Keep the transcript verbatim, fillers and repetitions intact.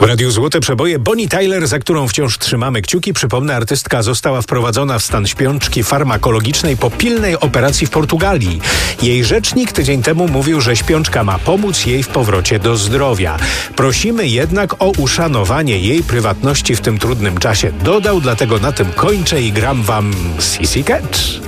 W Radiu Złote Przeboje Bonnie Tyler, za którą wciąż trzymamy kciuki. Przypomnę, artystka została wprowadzona w stan śpiączki farmakologicznej po pilnej operacji w Portugalii. Jej rzecznik tydzień temu mówił, że śpiączka ma pomóc jej w powrocie do zdrowia. Prosimy jednak o uszanowanie jej prywatności w tym trudnym czasie. Dodał, dlatego na tym kończę i gram wam Sissy Catch.